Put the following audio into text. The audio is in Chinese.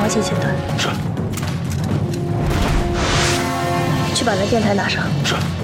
光线切断。 是。 去把那电台拿上。 是。